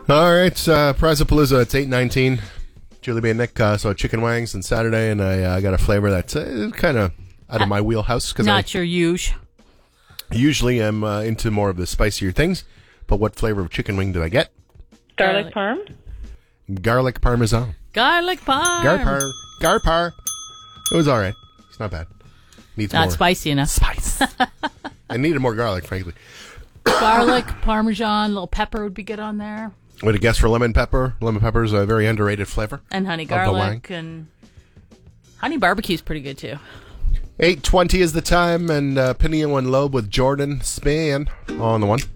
All right, Prizapalooza, it's 8:19. Julie B and Nick saw chicken wangs on Saturday, and I got a flavor that's kind of out of my wheelhouse. Cause Not your usual. Usually I'm into more of the spicier things, but what flavor of chicken wing did I get? Garlic parm? Garlic parmesan. Garlic parm. Gar par. It was all right. It's not bad. Needs Not more spicy enough. spice. I needed more garlic, frankly. Garlic, Parmesan, little pepper would be good on there. Would a guess for lemon pepper? Lemon pepper is a very underrated flavor. And honey of the wang. garlic and honey barbecue's pretty good too. 8:20 is the time, and Pinion One Lobe with Jordan Span on the one.